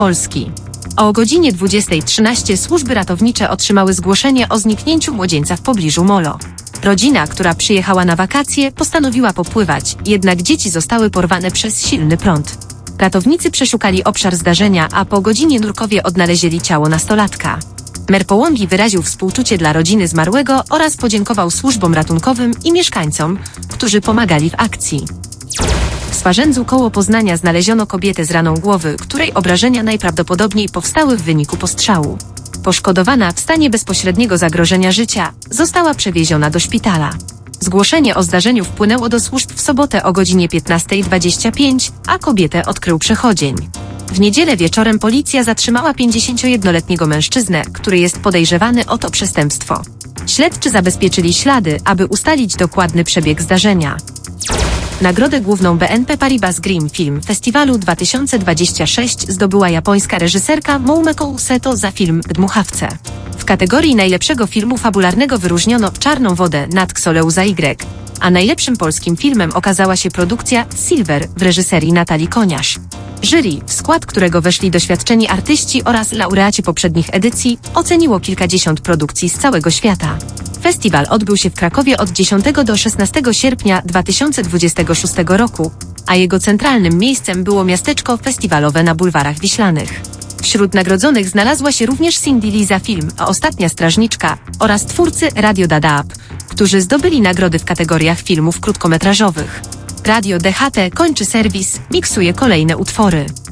Polski. O godzinie 20:13 służby ratownicze otrzymały zgłoszenie o zniknięciu młodzieńca w pobliżu molo. Rodzina, która przyjechała na wakacje, postanowiła popływać, jednak dzieci zostały porwane przez silny prąd. Ratownicy przeszukali obszar zdarzenia, a po godzinie nurkowie odnaleźli ciało nastolatka. Mer Połągi wyraził współczucie dla rodziny zmarłego oraz podziękował służbom ratunkowym i mieszkańcom, którzy pomagali w akcji. W Swarzędzu koło Poznania znaleziono kobietę z raną głowy, której obrażenia najprawdopodobniej powstały w wyniku postrzału. Poszkodowana w stanie bezpośredniego zagrożenia życia została przewieziona do szpitala. Zgłoszenie o zdarzeniu wpłynęło do służb w sobotę o godzinie 15:25, a kobietę odkrył przechodzień. W niedzielę wieczorem policja zatrzymała 51-letniego mężczyznę, który jest podejrzewany o to przestępstwo. Śledczy zabezpieczyli ślady, aby ustalić dokładny przebieg zdarzenia. Nagrodę główną BNP Paribas Green Film Festiwalu 2026 zdobyła japońska reżyserka Moumeko Useto za film Dmuchawce. W kategorii najlepszego filmu fabularnego wyróżniono Czarną wodę nad Xoleuza Y, a najlepszym polskim filmem okazała się produkcja Silver w reżyserii Natalii Koniasz. Jury, w skład którego weszli doświadczeni artyści oraz laureaci poprzednich edycji, oceniło kilkadziesiąt produkcji z całego świata. Festiwal odbył się w Krakowie od 10 do 16 sierpnia 2026 roku, a jego centralnym miejscem było miasteczko festiwalowe na bulwarach Wiślanych. Wśród nagrodzonych znalazła się również Cindy Lee za film A Ostatnia Strażniczka oraz twórcy Radio Dadaab, którzy zdobyli nagrody w kategoriach filmów krótkometrażowych. Radio DHT kończy serwis, miksuje kolejne utwory.